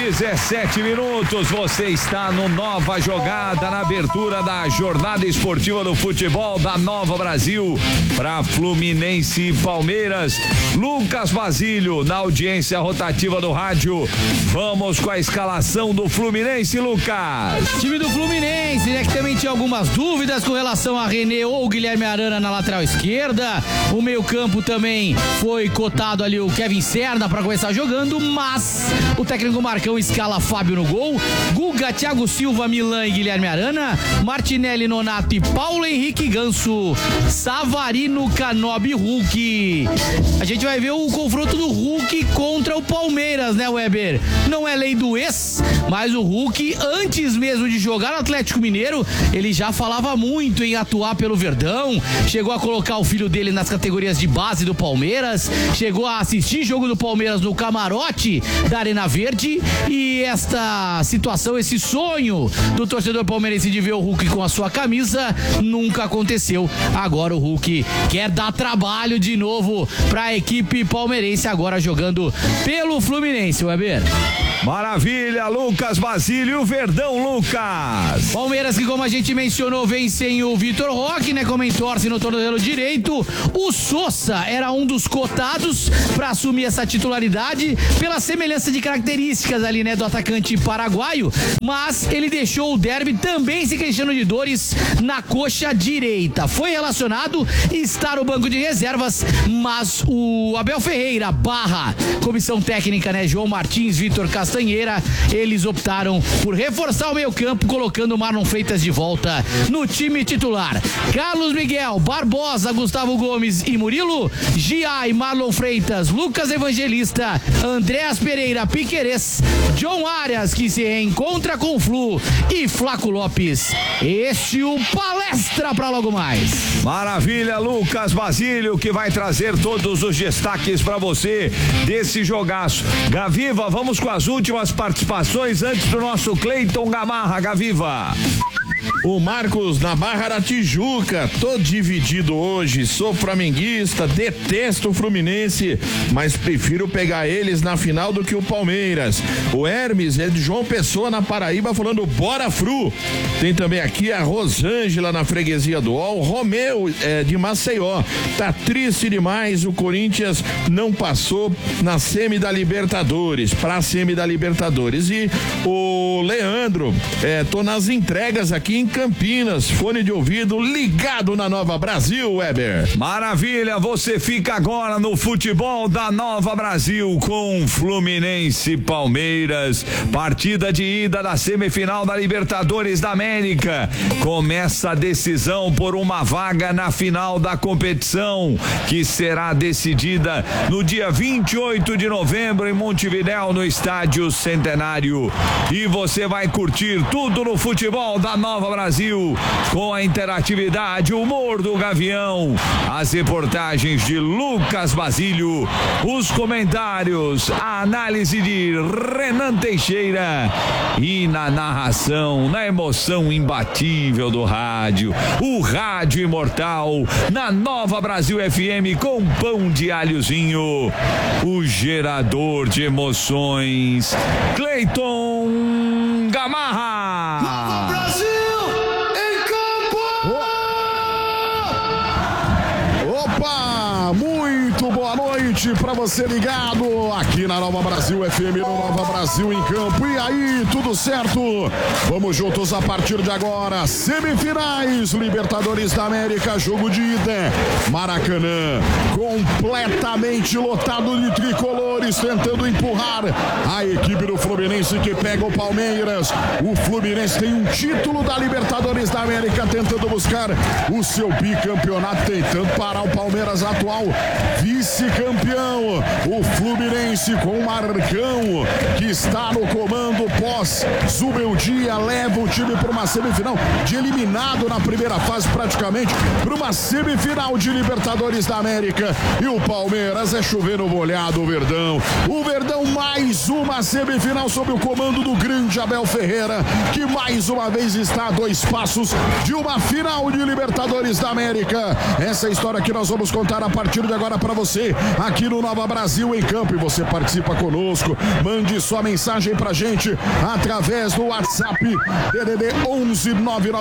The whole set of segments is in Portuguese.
17 minutos, você está no Nova Jogada, na abertura da jornada esportiva do futebol da Nova Brasil, para Fluminense e Palmeiras. Lucas Basílio, na audiência rotativa do rádio. Vamos com a escalação do Fluminense, Lucas. Time do Fluminense, né, que também tinha algumas dúvidas com relação a René ou Guilherme Arana na lateral esquerda. O meio-campo também foi cotado ali o Kevin Serna para começar jogando, mas o técnico Marcão escala Fábio no gol, Guga, Thiago Silva, Milan e Guilherme Arana, Martinelli, Nonato e Paulo Henrique Ganso, Savarino, Canobi, Hulk. A gente vai ver o confronto do Hulk contra o Palmeiras, né, Weber? Não é lei do ex, mas o Hulk, antes mesmo de jogar no Atlético Mineiro, ele já falava muito em atuar pelo Verdão, chegou a colocar o filho dele nas categorias de base do Palmeiras, chegou a assistir jogo do Palmeiras no camarote da Arena Verde, e esta situação, esse sonho do torcedor palmeirense de ver o Hulk com a sua camisa, nunca aconteceu. Agora o Hulk quer dar trabalho de novo para a equipe palmeirense, agora jogando pelo Fluminense, Weber. Maravilha, Lucas Basílio, Verdão, Lucas. Palmeiras que, como a gente mencionou, vem sem o Vitor Roque, né, como entorce no tornozelo direito. O Sousa era um dos cotados para assumir essa titularidade pela semelhança de características ali, né, do atacante paraguaio, mas ele deixou o derby também se queixando de dores na coxa direita. Foi relacionado e está no banco de reservas, mas o Abel Ferreira barra comissão técnica, né, João Martins, Vitor Castanheira, eles optaram por reforçar o meio-campo, colocando o Marlon Freitas de volta no time titular. Carlos Miguel, Barbosa, Gustavo Gomes e Murilo, Giai, Marlon Freitas, Lucas Evangelista, Andréas Pereira, Piquerez, John Arias, que se reencontra com o Flu, e Flaco Lopes. Este o Palestra para logo mais. Maravilha, Lucas Basílio, que vai trazer todos os destaques para você desse jogaço. Gaviva, vamos com as últimas participações antes do nosso Cleiton Gamarra. Gaviva. O Marcos na Barra da Tijuca, tô dividido hoje, sou flamenguista, detesto o Fluminense, mas prefiro pegar eles na final do que o Palmeiras. O Hermes é de João Pessoa, na Paraíba, falando bora Fru. Tem também aqui a Rosângela na freguesia do UOL, Romeu de Maceió, tá triste demais, o Corinthians não passou na semi da Libertadores, pra semi da Libertadores. E o Leandro, tô nas entregas aqui em Campinas, fone de ouvido ligado na Nova Brasil, Weber. Maravilha, você fica agora no futebol da Nova Brasil com Fluminense e Palmeiras, partida de ida da semifinal da Libertadores da América. Começa a decisão por uma vaga na final da competição, que será decidida no dia 28 de novembro em Montevidéu, no Estádio Centenário. E você vai curtir tudo no futebol da Nova Brasil, com a interatividade, o humor do Gavião, as reportagens de Lucas Basílio, os comentários, a análise de Renan Teixeira e na narração, na emoção imbatível do rádio, o rádio imortal, na Nova Brasil FM com pão de alhozinho, o gerador de emoções, Cleiton Gamarra. Nova Brasil! Muito boa noite pra você ligado aqui na Nova Brasil FM, no Nova Brasil em Campo. E aí, tudo certo? Vamos juntos a partir de agora. Semifinais, Libertadores da América, jogo de ida. Maracanã, completamente lotado de tricolores, tentando empurrar a equipe do Fluminense que pega o Palmeiras. O Fluminense tem um título da Libertadores da América, tentando buscar o seu bicampeonato, tentando parar o Palmeiras, atual vice-campeão. O Fluminense com o Marcão, que está no comando pós-Zubeldia, leva o time para uma semifinal, de eliminado na primeira fase praticamente, para uma semifinal de Libertadores da América. E o Palmeiras é chover no molhado, o Verdão. O Verdão, mais uma semifinal sob o comando do grande Abel Ferreira, que mais uma vez está a 2 passos de uma final de Libertadores da América. Essa é a história que nós vamos contar a partir de agora para você, aqui no no Nova Brasil em campo e você participa conosco. Mande sua mensagem pra gente através do WhatsApp DDD 11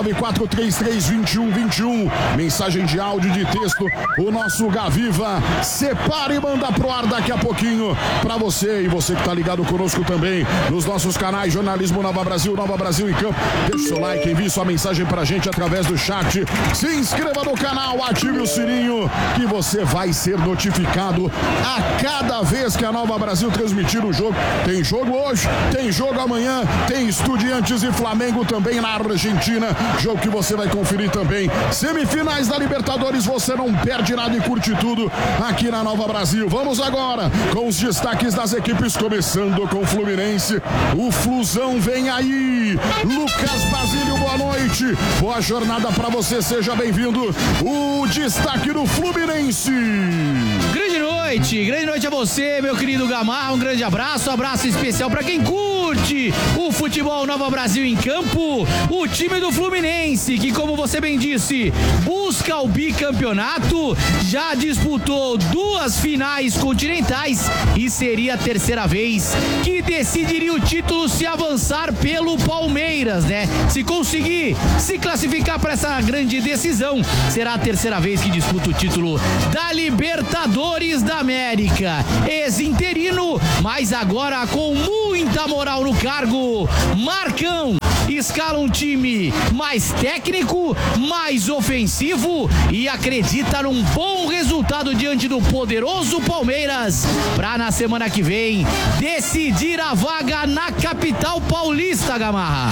994332121. Mensagem de áudio, de texto. O nosso Gaviva separa e manda pro ar daqui a pouquinho pra você. E você que tá ligado conosco também nos nossos canais Jornalismo Nova Brasil em campo. Deixe seu like, envie sua mensagem pra gente através do chat. Se inscreva no canal, ative o sininho que você vai ser notificado a cada vez que a Nova Brasil transmitir o jogo. Tem jogo hoje, tem jogo amanhã, tem Estudiantes e Flamengo também na Argentina, jogo que você vai conferir também. Semifinais da Libertadores, você não perde nada e curte tudo aqui na Nova Brasil. Vamos agora com os destaques das equipes, começando com o Fluminense. O Flusão vem aí. Lucas Basílio, boa noite. Boa jornada pra você, seja bem-vindo. O destaque do Fluminense. Grande noite a você, meu querido Gamarra, um grande abraço especial para quem curte o futebol Nova Brasil em campo, o time do Fluminense, que como você bem disse, busca o bicampeonato, já disputou 2 finais continentais e seria a terceira vez que decidiria o título se avançar pelo Palmeiras, né? Se conseguir se classificar para essa grande decisão, será a terceira vez que disputa o título da Libertadores da América. Ex-interino, mas agora com muita moral no cargo. Marcão escala um time mais técnico, mais ofensivo e acredita num bom resultado diante do poderoso Palmeiras para na semana que vem decidir a vaga na capital paulista, Gamarra.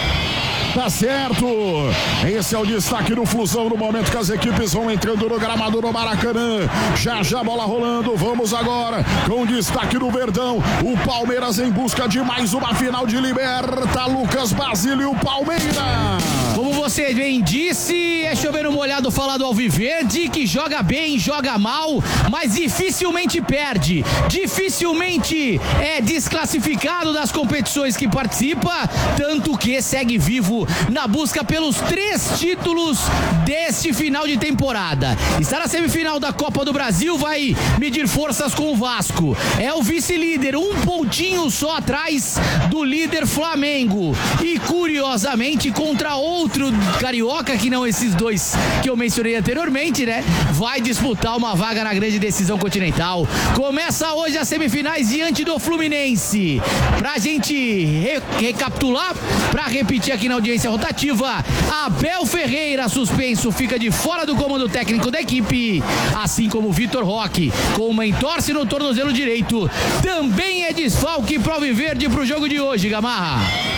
Tá certo, esse é o destaque do Flusão no momento que as equipes vão entrando no gramado do Maracanã. Já a bola rolando, vamos agora com o destaque do Verdão. O Palmeiras em busca de mais uma final de Liberta. Lucas Basílio, o Palmeiras. Como você bem disse, é chover no molhado falar do Alviverde, que joga bem, joga mal, mas dificilmente perde, dificilmente é desclassificado das competições que participa, tanto que segue vivo na busca pelos 3 títulos deste final de temporada. Está na semifinal da Copa do Brasil, vai medir forças com o Vasco. É o vice-líder, 1 pontinho só atrás do líder Flamengo. E curiosamente, contra outro carioca, que não esses 2 que eu mencionei anteriormente, né? Vai disputar uma vaga na grande decisão continental. Começa hoje as semifinais diante do Fluminense. Pra gente recapitular, pra repetir aqui na audiência rotativa, Abel Ferreira, suspenso, fica de fora do comando técnico da equipe, assim como Vitor Roque, com uma entorse no tornozelo direito, também é desfalque pro Alviverde pro jogo de hoje, Gamarra.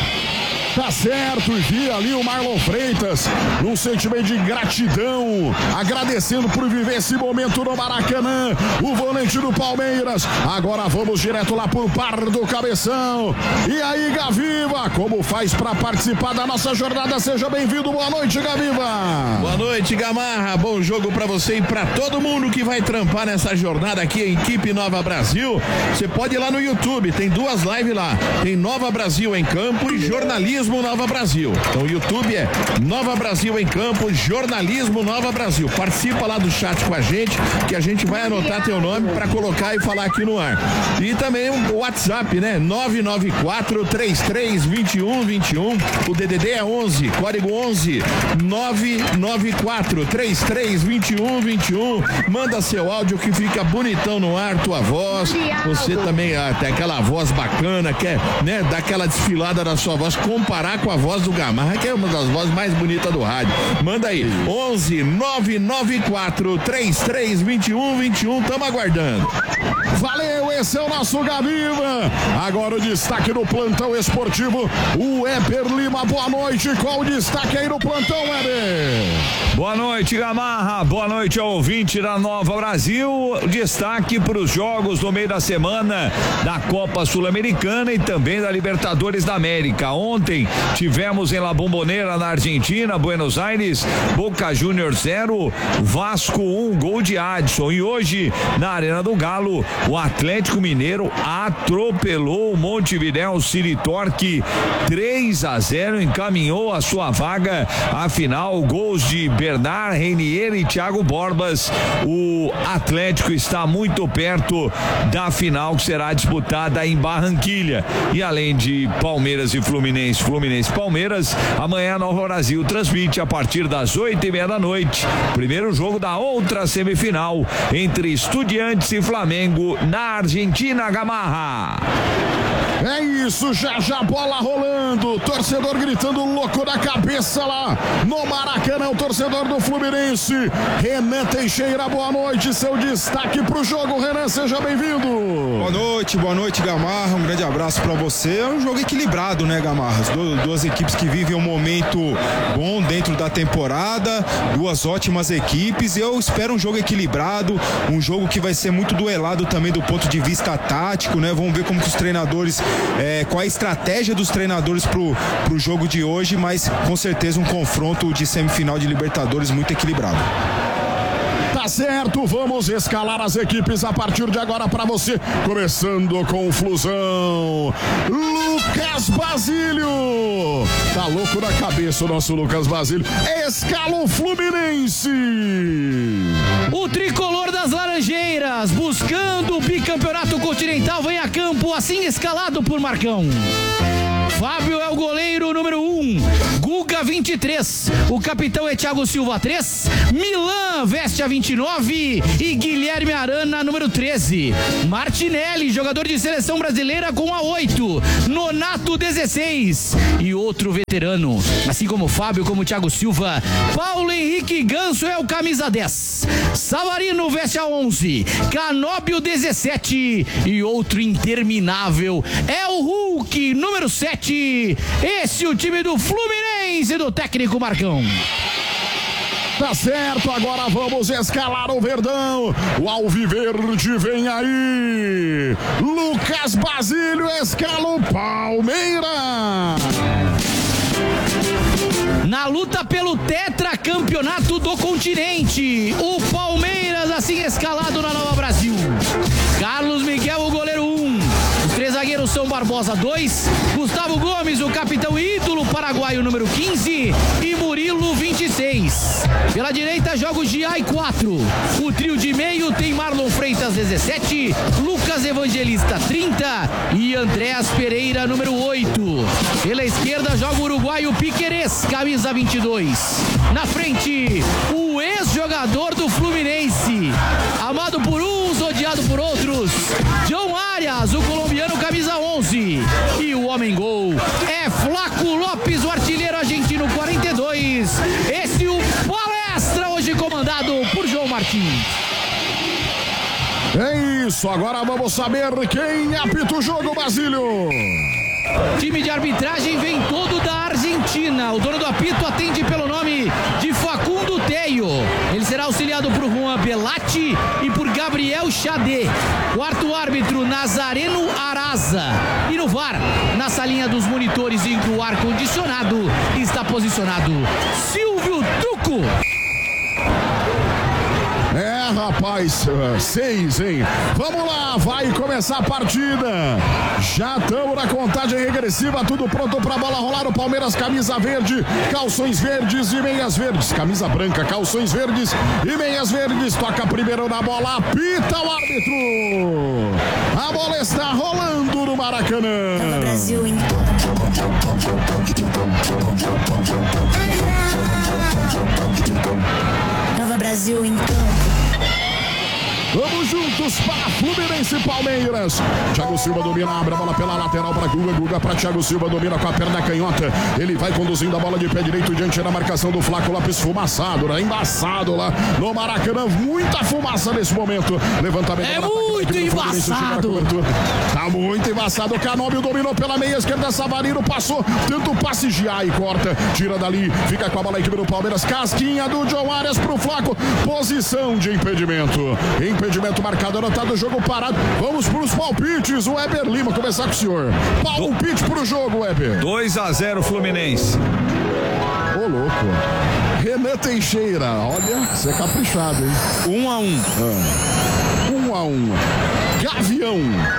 Tá certo, e vi ali o Marlon Freitas num sentimento de gratidão, agradecendo por viver esse momento no Maracanã, o volante do Palmeiras. Agora vamos direto lá por Pardo Cabeção. E aí, Gaviva, como faz pra participar da nossa jornada? Seja bem-vindo, boa noite, Gaviva. Boa noite, Gamarra, bom jogo pra você e pra todo mundo que vai trampar nessa jornada aqui, a equipe Nova Brasil. Você pode ir lá no YouTube, tem 2 lives lá, tem Nova Brasil em campo e Jornalismo Nova Brasil. Então o YouTube é Nova Brasil em campo, Jornalismo Nova Brasil. Participa lá do chat com a gente, que a gente vai anotar teu nome para colocar e falar aqui no ar. E também o WhatsApp, né? 994-33-2121. O DDD é 11, código 11 994-33-2121. Manda seu áudio que fica bonitão no ar, tua voz. Você também tem aquela voz bacana, quer, né? Dar aquela desfilada na sua voz, comparar com a voz do Gamarra, que é uma das vozes mais bonitas do rádio. Manda aí, 11 994 332121, tamo aguardando. Valeu, esse é o nosso Gaviva. Agora o destaque do plantão esportivo, o Éber Lima, boa noite. Qual o destaque aí no plantão, Éber? Boa noite, Gamarra, boa noite ao ouvinte da Nova Brasil. Destaque para os jogos no meio da semana da Copa Sul-Americana e também da Libertadores da América. Ontem tivemos em La Bombonera, na Argentina, Buenos Aires, Boca Juniors 0, Vasco 1, gol de Adson. E hoje, na Arena do Galo, o Atlético Mineiro atropelou o Montevidéu City Torque 3-0, encaminhou a sua vaga à final. Gols de Bernard, Reinier e Thiago Borbas. O Atlético está muito perto da final que será disputada em Barranquilha. E além de Palmeiras e Fluminense, Fluminense e Palmeiras, amanhã a Nova Brasil transmite a partir das 8:30 da noite. Primeiro jogo da outra semifinal entre Estudiantes e Flamengo na Argentina, Gamarra. É isso, já bola rolando, torcedor gritando louco da cabeça lá no Maracanã, o torcedor do Fluminense, Renan Teixeira, boa noite, seu destaque pro jogo, Renan, seja bem-vindo. Boa noite, Gamarra, um grande abraço pra você. É um jogo equilibrado, né, Gamarra? Duas equipes que vivem um momento bom dentro da temporada, duas ótimas equipes, eu espero um jogo equilibrado, um jogo que vai ser muito duelado também do ponto de vista tático, né? Vamos ver como que os treinadores, qual a estratégia dos treinadores pro jogo de hoje, mas com certeza um confronto de semifinal de Libertadores muito equilibrado. Tá certo, vamos escalar as equipes a partir de agora para você, começando com o Flusão, Lucas Basílio, tá louco da cabeça o nosso Lucas Basílio, escala o Fluminense. O tricolor das Laranjeiras, buscando o bicampeonato continental, vem a campo assim escalado por Marcão. Fábio é o goleiro número 1, Guga 23, o capitão é Thiago Silva 3, Milan veste a 29 e Guilherme Arana número 13, Martinelli, jogador de seleção brasileira com a 8, Nonato 16 e outro veterano, assim como Fábio, como Thiago Silva, Paulo Henrique Ganso é o camisa 10, Savarino veste a 11, Canóbio 17 e outro interminável é o Hulk número 7. Esse é o time do Fluminense do técnico Marcão. Tá certo, agora vamos escalar o Verdão. O Alviverde vem aí. Lucas Basílio escala o Palmeiras. Na luta pelo tetracampeonato do continente, o Palmeiras assim escalado na Nova Brasil. Carlos Miguel, o goleiro 1. Os três zagueiros são Barbosa 2, Gustavo Gomes, o capitão ídolo paraguaio número 15 e Murilo 26. Pela direita joga o Giai 4. O trio de meio tem Marlon Freitas 17, Lucas Evangelista 30 e Andréas Pereira número 8. Pela esquerda joga o uruguaio Piquerez, camisa 22. Na frente, o ex-jogador do Fluminense, amado por uns, odiado por outros, John Arias, o colombiano camisa 11. E o homem-gol é Flaco Lopes, o artilheiro argentino 42. Esse é o Palestra, hoje comandado por João Martins. É isso, agora vamos saber quem apita o jogo, Basílio. Time de arbitragem vem todo da Argentina. O dono do apito atende pelo nome de Facundo Teio. Ele será auxiliado por Juan Belatti e por Gabriel Chadé. Quarto árbitro, Nazareno Araza. E no VAR, na salinha dos monitores e do ar-condicionado, está posicionado Silvio Tuco. É, rapaz, 6, hein? Vamos lá, vai começar a partida. Já estamos na contagem regressiva, tudo pronto pra bola rolar. O Palmeiras, camisa verde, calções verdes e meias verdes. Camisa branca, calções verdes e meias verdes. Toca primeiro na bola, apita o árbitro. A bola está rolando no Maracanã. Nova Brasil em Nova Brasil em campo. Vamos juntos para Fluminense e Palmeiras. Thiago Silva domina, abre a bola pela lateral para Guga. Guga para Thiago Silva, domina com a perna canhota. Ele vai conduzindo a bola de pé direito diante da marcação do Flaco Lopes. Fumaçado, né? Embaçado lá no Maracanã. Muita fumaça nesse momento. Levantamento. É muito embaçado. Tá muito embaçado. O Canóbio dominou pela meia esquerda. Savarino passou. Tenta o passe Giai, corta. Tira dali. Fica com a bola a equipe do Palmeiras. Casquinha do John Arias pro Flaco. Posição de impedimento. Impedimento marcado, anotado, jogo parado. Vamos para os palpites. O Weber Lima, começar com o senhor. Palpite pro jogo, Weber. 2-0 Fluminense. Ô, louco. Renan Teixeira, olha, você é caprichado, hein? 1-1. 1-1. Gavião.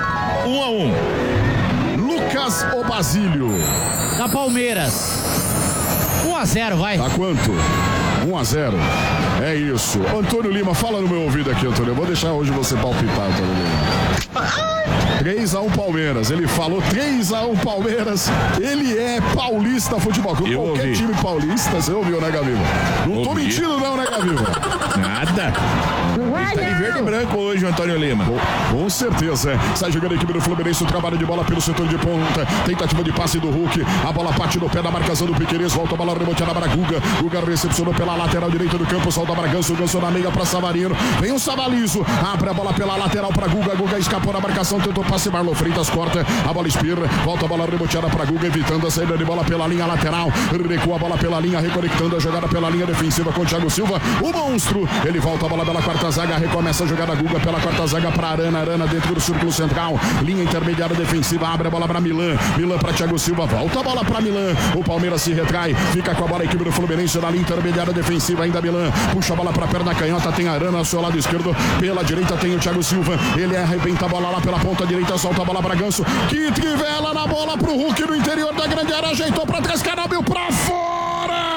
1-1. Lucas ou Basílio? Da Palmeiras. 1-0, vai. Tá quanto? 1-0. É isso. Antônio Lima, fala no meu ouvido aqui, Antônio. Eu vou deixar hoje você palpitar, Antônio Lima. 3-1 Palmeiras. Ele falou 3-1 Palmeiras. Ele é paulista futebol. Qualquer ouvi. time paulista, você ouviu, né, Gaviva? Não tô mentindo não, né, Gaviva? Nada. Ele tá de verde e branco hoje, o Antônio Lima. Com certeza. Sai jogando a equipe do Fluminense. O trabalho de bola pelo setor de ponta. Tentativa de passe do Hulk. A bola parte no pé da marcação do Piquerez. Volta a bola reboteada para Guga. Guga recepcionou pela lateral direita do campo. Solta para Ganso. Ganso na meia para Savarino. Vem o Savalizo. Abre a bola pela lateral para Guga. Guga escapou na marcação. Tentou passe. Marlon Freitas corta. A bola espirra. Volta a bola reboteada para Guga. Evitando a saída de bola pela linha lateral. Recua a bola pela linha. Reconectando a jogada pela linha defensiva com o Thiago Silva. O monstro. Ele volta a bola pela quarta zaga. Recomeça a jogada Guga pela quarta zaga para Arana. Arana dentro do círculo central. Linha intermediária defensiva. Abre a bola para Milan. Milan para Thiago Silva. Volta a bola para Milan. O Palmeiras se retrai. Fica com a bola a equipe do Fluminense na linha intermediária defensiva. Ainda Milan. Puxa a bola para a perna canhota. Tem Arana ao seu lado esquerdo. Pela direita tem o Thiago Silva. Ele arrebenta a bola lá pela ponta direita. Solta a bola para Ganso. Que trivela na bola para o Hulk no interior da grande área. Ajeitou para trás. Canábio para fora.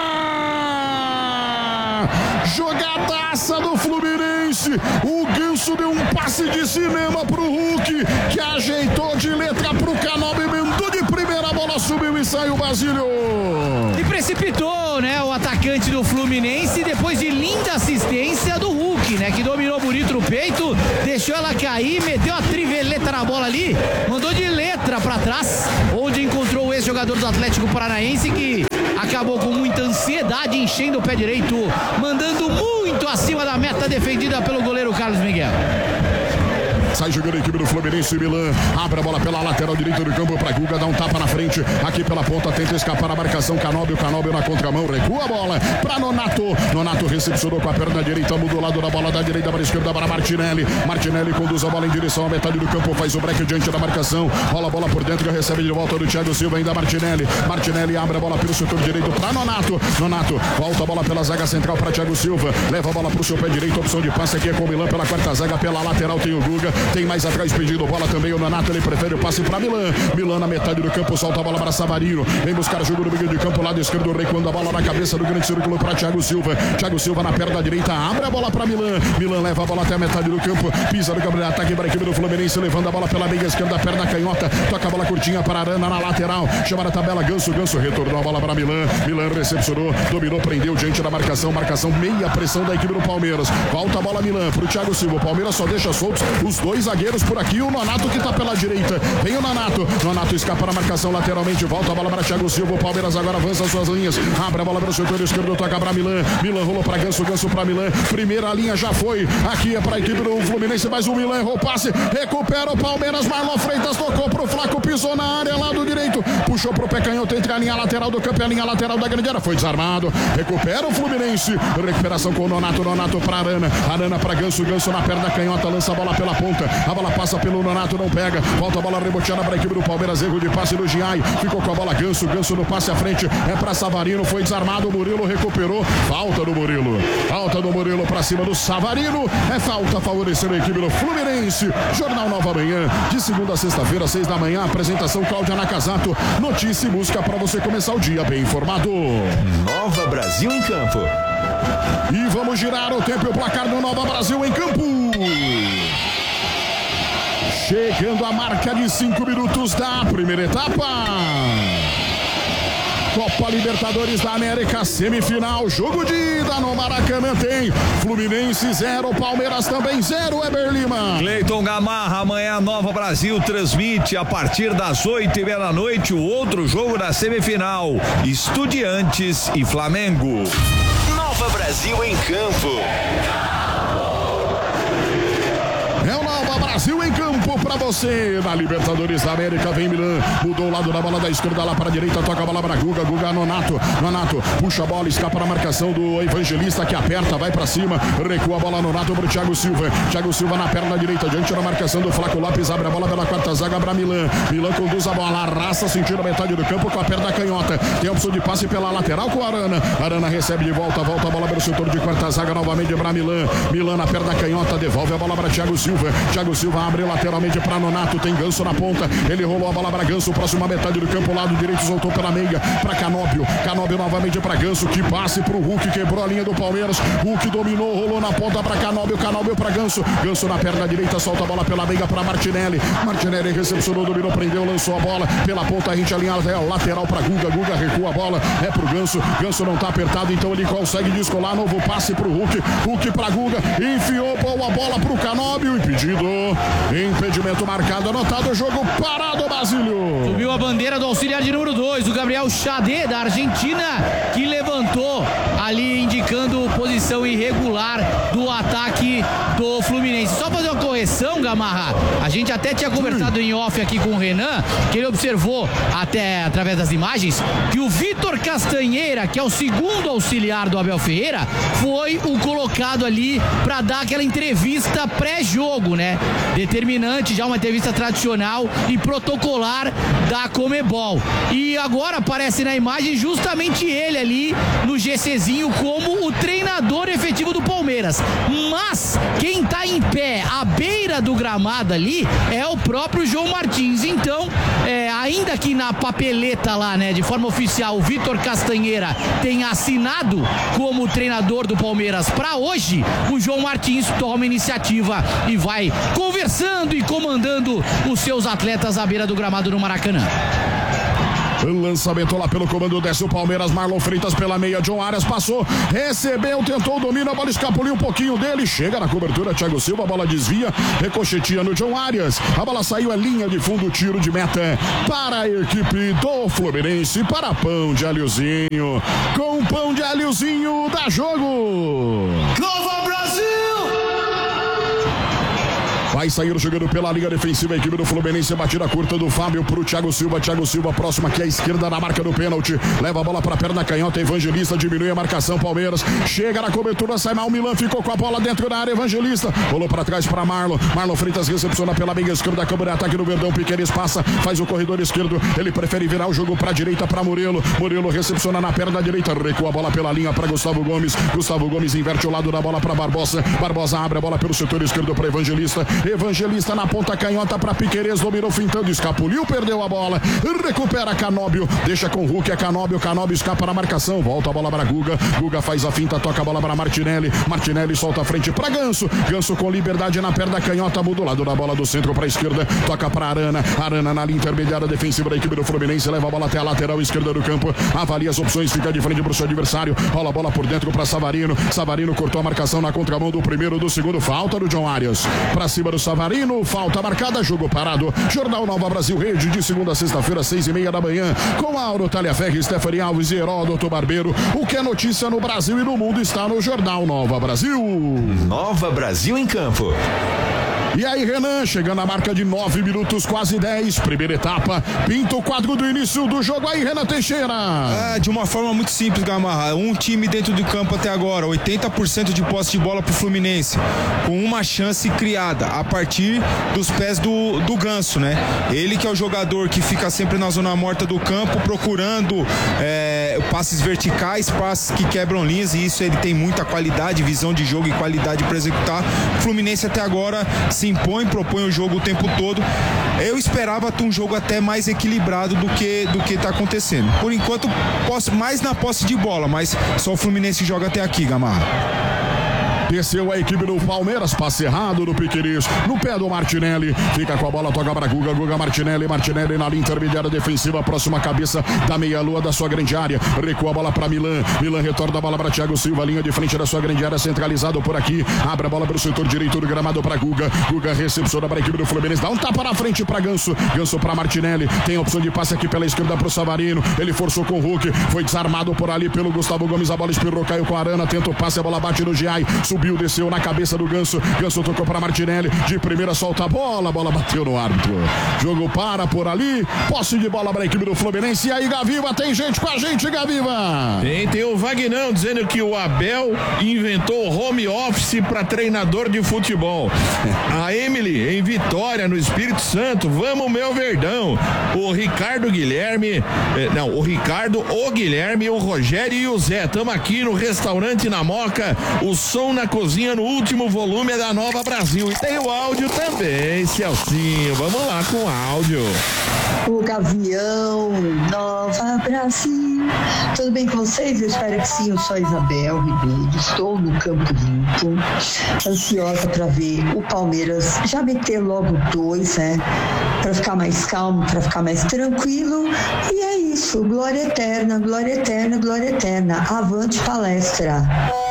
Jogadaça do Fluminense. O Ganso deu um passe de cinema pro Hulk, que ajeitou de letra pro Canóbio, emendou de primeira, a bola subiu e saiu o Basílio. E precipitou, né, o atacante do Fluminense depois de linda assistência do Hulk, né, que dominou bonito no peito, deixou ela cair, meteu a triveleta na bola ali, mandou de letra pra trás, onde encontrou o ex-jogador do Atlético Paranaense, que acabou com muita ansiedade, enchendo o pé direito, mandando muito acima da meta defendida pelo goleiro Carlos Miguel. Sai jogando a equipe do Fluminense. Milan abre a bola pela lateral direita do campo para Guga, dá um tapa na frente, aqui pela ponta, tenta escapar a marcação. Canóbio na contramão, recua a bola para Nonato. Nonato recepcionou com a perna direita, mudou o lado da bola da direita para a esquerda para Martinelli. Martinelli conduz a bola em direção à metade do campo, faz o break diante da marcação, rola a bola por dentro, recebe de volta do Thiago Silva, ainda Martinelli. Martinelli abre a bola pelo setor direito para Nonato. Nonato volta a bola pela zaga central para Thiago Silva, leva a bola para o seu pé direito, opção de passe aqui é com o Milan pela quarta zaga, pela lateral tem o Guga. Tem mais atrás pedindo bola também o Nonato, ele prefere o passe para Milan. Milan na metade do campo, solta a bola para Savarino. Vem buscar jogo no meio de campo, lado esquerdo, recuando a bola na cabeça do grande círculo para Thiago Silva. Thiago Silva na perna direita, abre a bola para Milan. Milan leva a bola até a metade do campo, pisa no campo de ataque para a equipe do Fluminense, levando a bola pela meia esquerda, perna canhota, toca a bola curtinha para Arana na lateral, chama na tabela Ganso. Ganso retornou a bola para Milan. Milan recepcionou, dominou, prendeu diante da marcação meia pressão da equipe do Palmeiras. Volta a bola Milan pro Thiago Silva. O Palmeiras só deixa soltos os dois zagueiros por aqui, o Nonato que tá pela direita. Vem o Nonato. Nonato escapa na marcação lateralmente. Volta a bola para Thiago Silva. O Palmeiras agora avança as suas linhas. Abre a bola para o setor esquerdo. Toca para Milan. Milan rolou para Ganso. Ganso para Milan. Primeira linha já foi. Aqui é para a equipe do Fluminense. Mas o Milan errou o passe. Recupera o Palmeiras. Marlon Freitas tocou pro Flaco. Pisou na área, lado direito. Puxou pro pé canhoto entre a linha lateral do campo e a linha lateral da grande área. Foi desarmado. Recupera o Fluminense. Recuperação com o Nonato. Nonato para Arana. Arana para Ganso. Ganso na perna canhota. Lança a bola pela ponta. A bola passa pelo Nonato, não pega, volta a bola reboteada para a equipe do Palmeiras, erro de passe do Giai, ficou com a bola Ganso, Ganso no passe à frente, é para Savarino, foi desarmado, o Murilo recuperou, falta do Murilo para cima do Savarino, é falta favorecendo a equipe do Fluminense. Jornal Nova Manhã, de segunda a sexta-feira, 6 da manhã, apresentação Cláudia Nakazato, notícia e música para você começar o dia bem informado. Nova Brasil em campo. E vamos girar o tempo e o placar do Nova Brasil em campo. Chegando a marca de 5 minutos da primeira etapa. Copa Libertadores da América, semifinal, jogo de ida no Maracanã tem Fluminense 0, Palmeiras também 0, Eber Lima. Cleiton Gamarra, amanhã Nova Brasil transmite a partir das 8h30 da noite o outro jogo da semifinal, Estudiantes e Flamengo. Nova Brasil em campo. É o Nova Brasil em campo pra você. Na Libertadores da América vem Milan. Mudou o lado da bola da esquerda lá para a direita. Toca a bola para Guga. Guga Nonato. Nonato puxa a bola, escapa na marcação do Evangelista que aperta, vai pra cima. Recua a bola Nonato pro Thiago Silva. Thiago Silva na perna direita, diante da marcação do Flaco Lopes. Abre a bola pela quarta zaga para Milan. Milan conduz a bola, arrasta, sentindo a metade do campo com a perna canhota. Tem a opção de passe pela lateral com a Arana. Arana recebe de volta a bola pelo setor de quarta zaga novamente para Milan. Milan na perna canhota, devolve a bola para Thiago Silva. Thiago Silva abre lateralmente pra Nonato, tem Ganso na ponta, ele rolou a bola pra Ganso, próxima metade do campo, lado direito, soltou pela meia, pra Canóbio novamente pra Ganso, que passe pro Hulk, quebrou a linha do Palmeiras, Hulk dominou, rolou na ponta pra Canóbio pra Ganso na perna direita, solta a bola pela meia pra Martinelli recepcionou, dominou, prendeu, lançou a bola, pela ponta a gente alinhada, lateral pra Guga recua a bola, é pro Ganso não tá apertado, então ele consegue descolar, novo passe pro Hulk pra Guga, enfiou, boa bola pro Canóbio, impedimento marcado, anotado, jogo parado, Basílio. Subiu a bandeira do auxiliar de número 2, o Gabriel Xadê, da Argentina, que levantou ali indicando posição irregular do ataque do Fluminense. Só fazer uma correção, Gamarra, a gente até tinha conversado em off aqui com o Renan, que ele observou até através das imagens que o Vitor Castanheira, que é o segundo auxiliar do Abel Ferreira, foi o colocado ali para dar aquela entrevista pré-jogo, né? Determinante, já uma entrevista tradicional e protocolar da Conmebol. E agora aparece na imagem justamente ele ali no GCzinho como o treinador efetivo do Palmeiras. Mas quem tá em pé à beira do gramado ali é o próprio João Martins. Então, ainda que na papeleta lá, né, de forma oficial, o Vitor Castanheira tenha assinado como treinador do Palmeiras para hoje, o João Martins toma iniciativa e vai conversando e comandando os seus atletas à beira do gramado no Maracanã. Lançamento lá pelo comando, desce o Palmeiras, Marlon Freitas pela meia, John Arias passou, recebeu, tentou o domínio, a bola escapuliu um pouquinho dele, chega na cobertura, Thiago Silva, a bola desvia, ricocheteia no John Arias, a bola saiu, é linha de fundo, tiro de meta para a equipe do Fluminense, para Pão de Alhozinho, com Pão de Alhozinho, dá jogo! Nova Brasil! Vai sair jogando pela linha defensiva a equipe do Fluminense, batida curta do Fábio pro Thiago Silva próximo aqui à esquerda na marca do pênalti, leva a bola pra perna canhota, Evangelista diminui a marcação, Palmeiras chega na cobertura, sai mal, Milan ficou com a bola dentro da área, Evangelista rolou pra trás pra Marlon Freitas recepciona pela meia esquerda, câmara de ataque do Verdão, Piqueires passa, faz o corredor esquerdo, ele prefere virar o jogo pra direita pra Murilo recepciona na perna direita, recua a bola pela linha pra Gustavo Gomes inverte o lado da bola pra Barbosa abre a bola pelo setor esquerdo pra Evangelista na ponta canhota para Piqueires, dominou fintando, escapuliu, perdeu a bola, recupera Canóbio, deixa com o Hulk, é Canóbio escapa na marcação, volta a bola para Guga faz a finta, toca a bola para Martinelli solta a frente para Ganso com liberdade na perna canhota, muda o lado da bola do centro para a esquerda, toca para Arana na linha intermediária defensiva da equipe do Fluminense, leva a bola até a lateral esquerda do campo, avalia as opções, fica de frente para o seu adversário, rola a bola por dentro para Savarino cortou a marcação na contramão do primeiro, do segundo, falta do John Arias, para cima do Savarino, falta marcada, jogo parado. Jornal Nova Brasil, rede de segunda a sexta-feira, 6:30 da manhã, com Mauro Talhaferri, Stephanie Alves e Heródoto Barbeiro. O que é notícia no Brasil e no mundo está no Jornal Nova Brasil. Nova Brasil em campo. E aí, Renan, chegando à marca de 9 minutos, quase 10, primeira etapa, pinta o quadro do início do jogo aí, Renan Teixeira. De uma forma muito simples, Gamarra, um time dentro do campo até agora, 80% de posse de bola pro Fluminense, com uma chance criada a partir dos pés do Ganso, né? Ele que é o jogador que fica sempre na zona morta do campo, procurando passes verticais, passes que quebram linhas, e isso ele tem muita qualidade, visão de jogo e qualidade para executar. O Fluminense até agora se propõe o jogo o tempo todo. Eu esperava ter um jogo até mais equilibrado do que tá acontecendo. Por enquanto, mais na posse de bola, mas só o Fluminense joga até aqui, Gamarra. Desceu a equipe do Palmeiras, passe errado do Piqueires, no pé do Martinelli, fica com a bola, toca para Guga Martinelli na linha intermediária defensiva, próxima cabeça da meia-lua da sua grande área, recua a bola para Milan retorna a bola para Thiago Silva, linha de frente da sua grande área, centralizado por aqui, abre a bola pelo setor direito do gramado para Guga recepciona para a equipe do Fluminense, dá um tapa na frente para Ganso para Martinelli, tem a opção de passe aqui pela esquerda para o Savarino, ele forçou com o Hulk, foi desarmado por ali pelo Gustavo Gomes, a bola espirrou, caiu com a Arana, tenta o passe, a bola bate no Giai, subiu, desceu na cabeça do Ganso tocou para Martinelli, de primeira solta a bola bateu no árbitro, jogo para por ali, posse de bola para a equipe do Fluminense. E aí, Gaviva, tem gente com a gente, Gaviva? Tem o Vagnão dizendo que o Abel inventou home office para treinador de futebol. A Emily em Vitória, no Espírito Santo, vamos meu Verdão. O Ricardo Guilherme, o Guilherme, o Rogério e o Zé, estamos aqui no restaurante na Moca, o som na cozinha no último volume da Nova Brasil. E tem o áudio também, Celcinho. Vamos lá com o áudio. O Gavião, Nova Brasil. Tudo bem com vocês? Eu espero que sim. Eu sou a Isabel Ribeiro. Estou no Campo Limpo. Ansiosa para ver o Palmeiras já meter logo 2, né? Para ficar mais calmo, para ficar mais tranquilo. E é isso. Glória eterna, glória eterna, glória eterna. Avante palestra.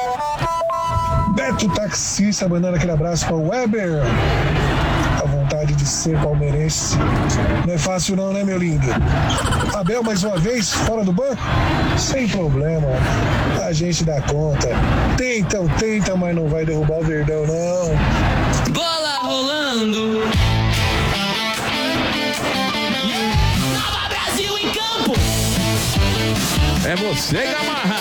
Beto Taxista mandando aquele abraço para o Weber. A vontade de ser palmeirense não é fácil não, né, meu lindo? Abel mais uma vez fora do banco? Sem problema, a gente dá conta. Tenta, mas não vai derrubar o Verdão, não. Bola rolando. Nova Brasil em campo. É você, Gamarra.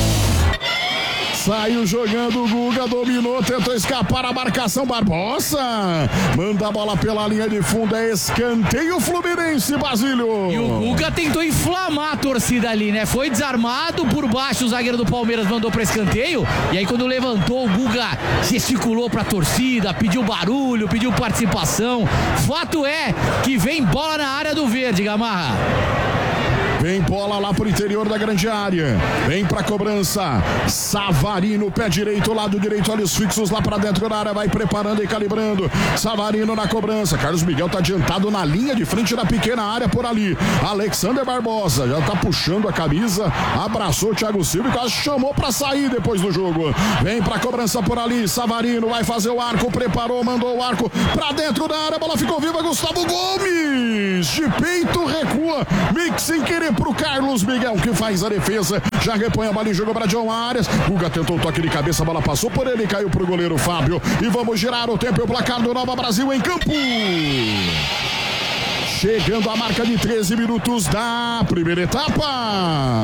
Saiu jogando, o Guga dominou, tentou escapar a marcação, Barbosa manda a bola pela linha de fundo, é escanteio Fluminense, Basílio. E o Guga tentou inflamar a torcida ali, né? Foi desarmado por baixo, o zagueiro do Palmeiras mandou pra escanteio, e aí quando levantou, o Guga gesticulou pra torcida, pediu barulho, pediu participação. Fato é que vem bola na área do verde, Gamarra. Vem bola lá pro interior da grande área. Vem pra cobrança. Savarino, pé direito, lado direito, olhos fixos lá pra dentro da área. Vai preparando e calibrando. Savarino na cobrança. Carlos Miguel tá adiantado na linha de frente da pequena área por ali. Alexander Barbosa já tá puxando a camisa. Abraçou o Thiago Silva e quase chamou pra sair depois do jogo. Vem pra cobrança por ali. Savarino vai fazer o arco. Preparou, mandou o arco pra dentro da área. A bola ficou viva. Gustavo Gomes. De peito recua. Mix sem querer pro Carlos Miguel, que faz a defesa, já repõe a bola e joga para John Arias. Guga tentou o toque de cabeça, a bola passou por ele, caiu pro goleiro Fábio. E vamos girar o tempo e o placar do Nova Brasil em campo. Chegando a marca de 13 minutos da primeira etapa.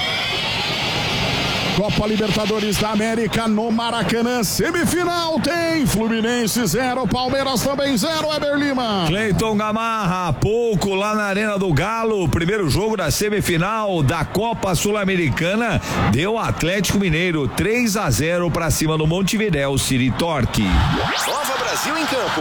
Copa Libertadores da América no Maracanã, semifinal tem Fluminense 0, Palmeiras também 0, Weber Lima. Cleiton Gamarra, há pouco lá na Arena do Galo, primeiro jogo da semifinal da Copa Sul-Americana, deu Atlético Mineiro 3-0 para cima do Montevidéu City Torque. Nova Brasil em campo.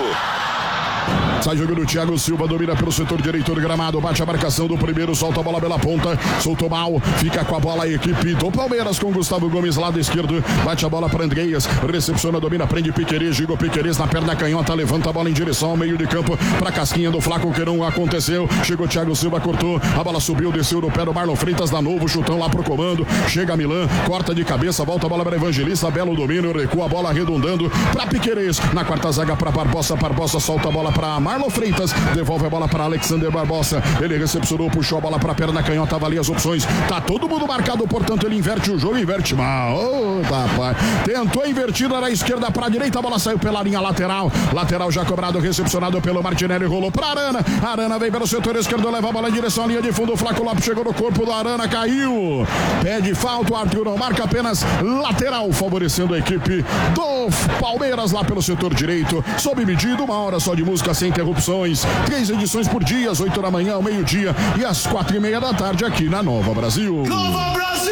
Sai jogando o Thiago Silva, domina pelo setor direito do gramado, bate a marcação do primeiro, solta a bola pela ponta, soltou mal, fica com a bola a equipe do Palmeiras com Gustavo Gomes, lado esquerdo, bate a bola para Andreas, recepciona, domina, prende Piquerez, Gigo Piquerez na perna canhota, levanta a bola em direção ao meio de campo, pra casquinha do Flaco, que não aconteceu, chegou Thiago Silva, cortou, a bola subiu, desceu no pé do Marlon Freitas, dá novo chutão lá pro comando, chega Milan, corta de cabeça, volta a bola para Evangelista, belo domínio, recua a bola arredondando pra Piquerez, na quarta zaga pra Barbosa, Barbosa solta a bola pra Marlon Freitas, devolve a bola para Alexander Barbosa, ele recepcionou, puxou a bola para a perna canhota, avalia as opções, tá todo mundo marcado, portanto ele inverte o jogo, inverte mal, rapaz, tentou invertir na esquerda para a direita, a bola saiu pela linha lateral já cobrado, recepcionado pelo Martinelli, rolou para Arana vem pelo setor esquerdo, leva a bola em direção à linha de fundo, o Flaco Lopes chegou no corpo do Arana, caiu, pede falta, o Arthur não marca, apenas lateral, favorecendo a equipe do Palmeiras lá pelo setor direito, sob medida, 1 hora só de música sem interrupções, 3 edições por dia, às 8 da manhã, ao meio-dia e às 4:30 da tarde aqui na Nova Brasil. Nova Brasil!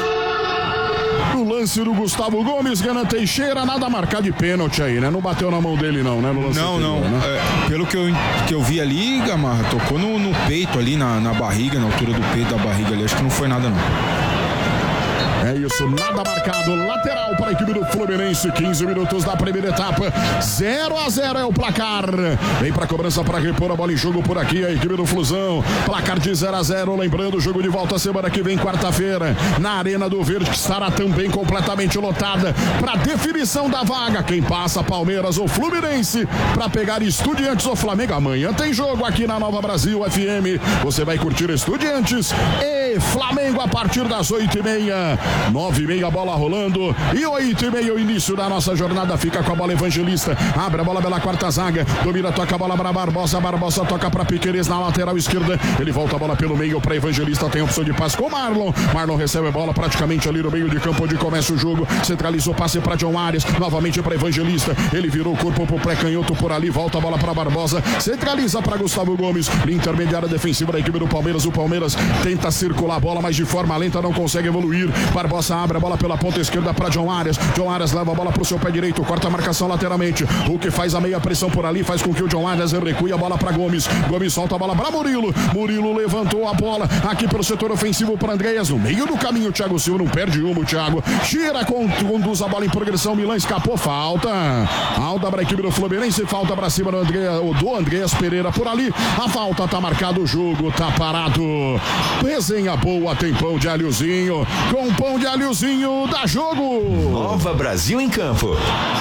No lance do Gustavo Gomes, Gana Teixeira, nada a marcar de pênalti aí, né? Não bateu na mão dele não, né? No lance Não. anterior, né? Pelo que eu vi ali, Gamarra, tocou no peito ali, na barriga, na altura do peito da barriga ali, acho que não foi nada não. É isso, nada marcado, lateral para a equipe do Fluminense, 15 minutos da primeira etapa, 0-0 é o placar, vem para a cobrança para repor a bola em jogo por aqui, a equipe do Flusão, placar de 0-0, lembrando o jogo de volta semana que vem, quarta-feira, na Arena do Verde, que estará também completamente lotada, para definição da vaga, quem passa, Palmeiras ou Fluminense, para pegar Estudiantes ou Flamengo, amanhã tem jogo aqui na Nova Brasil FM, você vai curtir Estudiantes e Flamengo a partir das 8:30, 9:30 bola rolando e 8:30 o início da nossa jornada, fica com a bola Evangelista, abre a bola pela quarta zaga, domina, toca a bola para Barbosa, toca para Piquerez na lateral esquerda, ele volta a bola pelo meio para Evangelista, tem opção de passe com Marlon recebe a bola praticamente ali no meio de campo onde começa o jogo, centralizou, passe para John Arias, novamente para Evangelista, ele virou o corpo pro pré-canhoto por ali, volta a bola para Barbosa, centraliza para Gustavo Gomes, linha intermediária defensiva da equipe do Palmeiras, o Palmeiras tenta circular lá a bola, mas de forma lenta não consegue evoluir. Barbosa abre a bola pela ponta esquerda para John Arias. John Arias leva a bola pro seu pé direito, corta a marcação lateralmente. Hulk faz a meia pressão por ali, faz com que o John Arias recue a bola para Gomes. Gomes solta a bola para Murilo. Murilo levantou a bola aqui pelo setor ofensivo para Andreas. No meio do caminho, o Thiago Silva não perde uma. O Thiago gira, conduz a bola em progressão. Milan escapou, falta. Alta para a equipe do Fluminense, falta para cima do Andreas Pereira por ali. A falta tá marcado, o jogo tá parado. Resenha boa, tem pão de alhozinho. Com pão de alhozinho dá jogo. Nova Brasil em campo.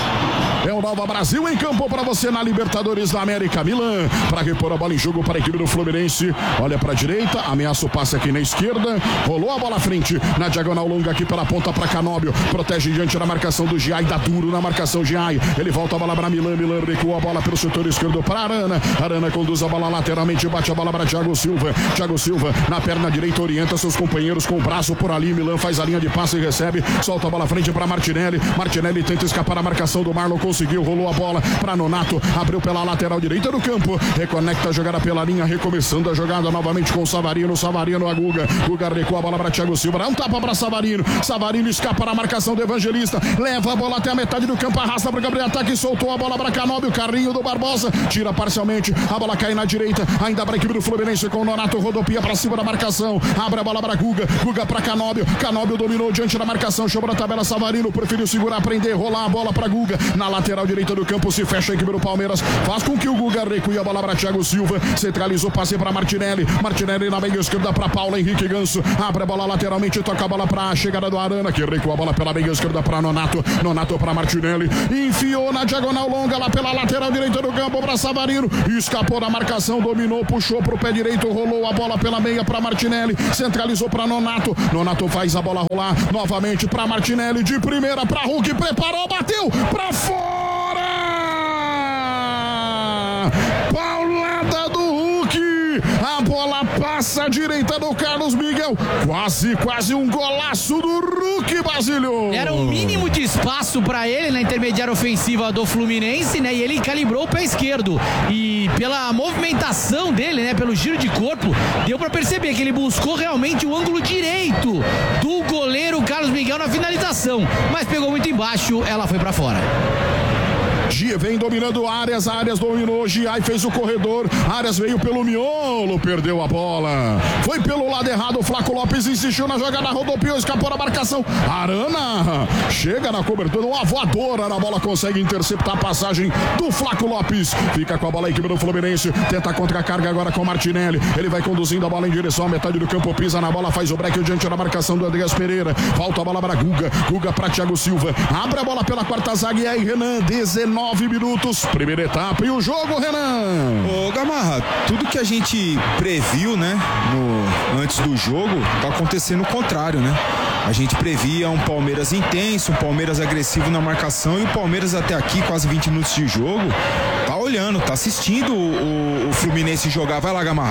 É o Nova Brasil em campo para você na Libertadores da América. Milan para repor a bola em jogo para a equipe do Fluminense. Olha para a direita, ameaça o passe aqui na esquerda. Rolou a bola à frente na diagonal longa aqui pela ponta para Canóbio. Protege diante da marcação do Giai, dá duro na marcação Giai. Ele volta a bola para Milan. Milan recua a bola pelo setor esquerdo para Arana. Arana conduz a bola lateralmente, bate a bola para Thiago Silva. Thiago Silva na perna direita orienta seus companheiros com o braço por ali. Milan faz a linha de passe e recebe. Solta a bola à frente para Martinelli. Martinelli tenta escapar da marcação do Marlon. Conseguiu, rolou a bola para Nonato, abriu pela lateral direita do campo, reconecta a jogada pela linha, recomeçando a jogada novamente com o Savarino a Guga recua a bola para Thiago Silva, dá um tapa para Savarino escapa da marcação do Evangelista, leva a bola até a metade do campo, arrasta para o Gabriel Ataque, soltou a bola para Canóbio, carrinho do Barbosa, tira parcialmente, a bola cai na direita, ainda para a equipe do Fluminense com o Nonato, rodopia para cima da marcação, abre a bola para Guga para Canóbio dominou diante da marcação, chamou na tabela Savarino, preferiu segurar, prender, rolar a bola para Guga, na lateral direita do campo, se fecha a equipe do Palmeiras, faz com que o Guga recue a bola para Thiago Silva, centralizou, passe para Martinelli na meia esquerda para Paulo Henrique Ganso, abre a bola lateralmente, toca a bola para a chegada do Arana, que recua a bola pela meia esquerda para Nonato para Martinelli, enfiou na diagonal longa lá pela lateral direita do campo para Savarino, escapou da marcação, dominou, puxou pro pé direito, rolou a bola pela meia para Martinelli, centralizou para Nonato faz a bola rolar novamente para Martinelli, de primeira para Hulk, preparou, bateu para fora! Paulada do Hulk, a bola passa à direita do Carlos Miguel, quase um golaço do Hulk, Basílio. Era um mínimo de espaço para ele na intermediária ofensiva do Fluminense, né? E ele calibrou o pé esquerdo e pela movimentação dele, né? Pelo giro de corpo, deu para perceber que ele buscou realmente o ângulo direito do goleiro Carlos Miguel na finalização, mas pegou muito embaixo, ela foi para fora. Gia vem dominando Arias dominou, Giai fez o corredor, Arias veio pelo miolo, perdeu a bola, foi pelo lado errado, o Flaco Lopes insistiu na jogada, rodopiou, escapou da marcação, Arana chega na cobertura, uma voadora na bola, consegue interceptar a passagem do Flaco Lopes, fica com a bola a equipe do Fluminense, tenta contra-carga agora com Martinelli, ele vai conduzindo a bola em direção à metade do campo, pisa na bola, faz o break diante da marcação do Andreas Pereira, volta a bola para Guga para Thiago Silva, abre a bola pela quarta zaga e aí Renan, 19 minutos, primeira etapa e o jogo, Renan. Ô Gamarra, tudo que a gente previu, né, antes do jogo, tá acontecendo o contrário, né? A gente previa um Palmeiras intenso, um Palmeiras agressivo na marcação e o Palmeiras até aqui, quase 20 minutos de jogo, tá olhando, tá assistindo o Fluminense jogar. Vai lá, Gamarra.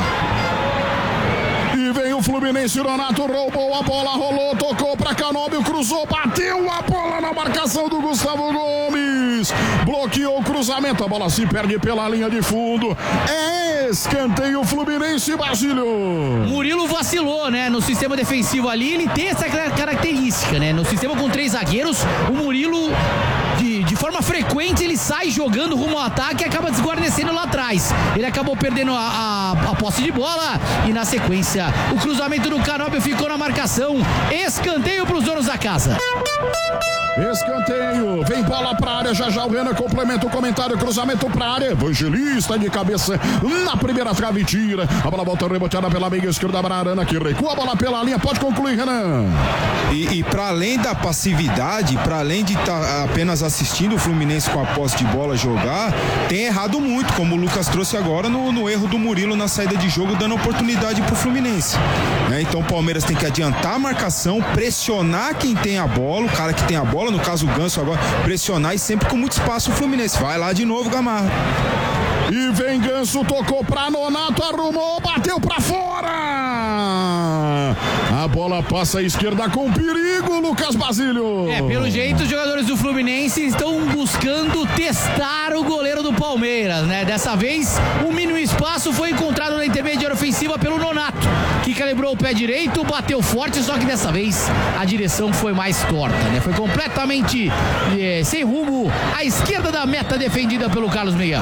E vem o Fluminense, Nonato roubou a bola, rolou, tocou pra Canóbio, cruzou, bateu a bola na marcação do Gustavo Gomes, bloqueou o cruzamento, a bola se perde pela linha de fundo, é escanteio Fluminense, Basílio. Murilo vacilou, né, no sistema defensivo ali, ele tem essa característica, né, no sistema com 3 zagueiros, o Murilo de forma frequente ele sai jogando rumo ao ataque e acaba desguarnecendo lá atrás. Ele acabou perdendo a posse de bola e na sequência o cruzamento do Canóbio ficou na marcação. Escanteio para os donos da casa. Escanteio, vem bola pra área, já o Renan complementa o comentário, cruzamento pra área, Evangelista de cabeça na primeira trave, tira, a bola volta reboteada pela meia esquerda para Arana, que recua a bola pela linha, pode concluir, Renan. E para além da passividade, para além de estar apenas assistindo o Fluminense com a posse de bola jogar, tem errado muito, como o Lucas trouxe agora no erro do Murilo na saída de jogo, dando oportunidade pro Fluminense, né? Então o Palmeiras tem que adiantar a marcação, pressionar quem tem a bola, o cara que tem a bola, no caso o Ganso agora, pressionar e sempre com muito espaço o Fluminense. Vai lá de novo, Gamarra. E vem Ganso, tocou pra Nonato, arrumou, bateu pra fora. A A bola passa à esquerda com perigo, Lucas Basílio. Pelo jeito os jogadores do Fluminense estão buscando testar o goleiro do Palmeiras, né? Dessa vez, um mínimo espaço foi encontrado na intermediária ofensiva pelo Nonato, que calibrou o pé direito, bateu forte, só que dessa vez a direção foi mais torta, né? Foi completamente sem rumo à esquerda da meta defendida pelo Carlos Miguel.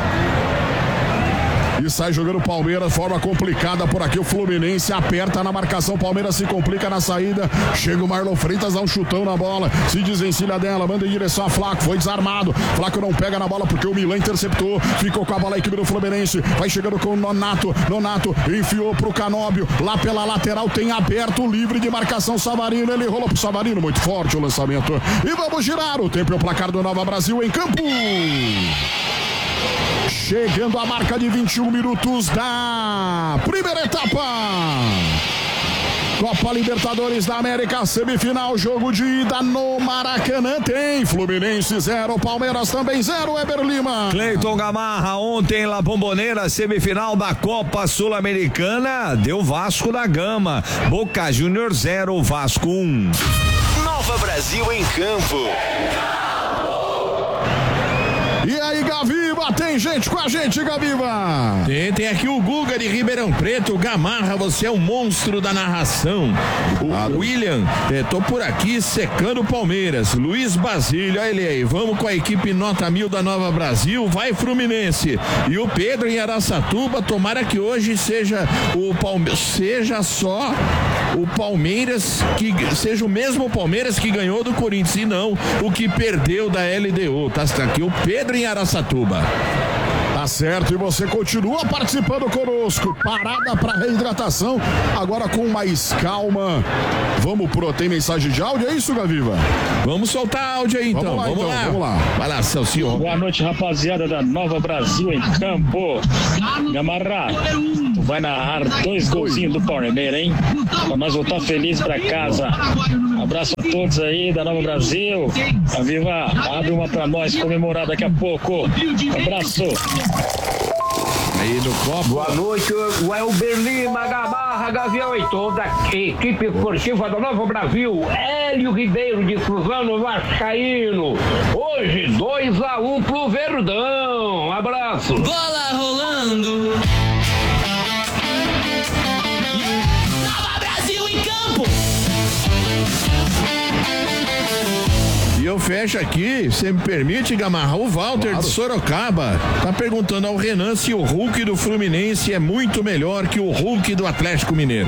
E sai jogando o Palmeiras, forma complicada por aqui. O Fluminense aperta na marcação. Palmeiras se complica na saída. Chega o Marlon Freitas, dá um chutão na bola. Se desencilha dela, manda em direção a Flaco. Foi desarmado. Flaco não pega na bola porque o Milan interceptou. Ficou com a bola a equipe do Fluminense. Vai chegando com o Nonato. Nonato enfiou pro Canóbio. Lá pela lateral tem aberto, livre de marcação Savarino. Ele rolou pro Savarino. Muito forte o lançamento. E vamos girar. O tempo e o placar do Nova Brasil em campo. Chegando a marca de 21 minutos da primeira etapa. Copa Libertadores da América, semifinal, jogo de ida no Maracanã. Tem Fluminense 0, Palmeiras também 0, Weber Lima. Cleiton Gamarra, ontem La Bombonera, semifinal da Copa Sul-Americana, deu Vasco da Gama. Boca Juniors 0, Vasco 1. Nova Brasil em campo. E aí, Gaviva, tem gente com a gente, Gaviva. Tem aqui o Guga de Ribeirão Preto. Gamarra, você é um monstro da narração. O William, tô por aqui secando o Palmeiras. Luiz Basílio, olha ele aí, vamos com a equipe nota 1000 da Nova Brasil, vai Fluminense. E o Pedro em Araçatuba, tomara que hoje seja o Palmeiras, seja só o Palmeiras, que seja o mesmo Palmeiras que ganhou do Corinthians e não o que perdeu da LDU. Tá aqui o Pedro em Araçatuba. Tá certo, e você continua participando conosco. Parada para reidratação, agora com mais calma. Vamos tem mensagem de áudio, é isso, Gaviva? Vamos soltar áudio aí, então. Vamos lá. Vai lá, Celso. Boa noite, rapaziada da Nova Brasil em campo. Gamarra, tu vai narrar 2 golzinhos do Palmeiras, hein? Pra nós voltar feliz pra casa. Abraço a todos aí da Nova Brasil. Gaviva, abre uma pra nós comemorar daqui a pouco. Abraço. Aí no copo. Boa noite, Welber Lima, Gamarra, Gavião e toda a equipe esportiva da Nova Brasil. Hélio Ribeiro de Cruzano Vascaíno. Hoje 2-1 pro Verdão. Abraço. Bola rolando. Nova Brasil em campo. E eu fecho aqui, você me permite, Gamarra, o Walter de Sorocaba tá perguntando ao Renan se o Hulk do Fluminense é muito melhor que o Hulk do Atlético Mineiro.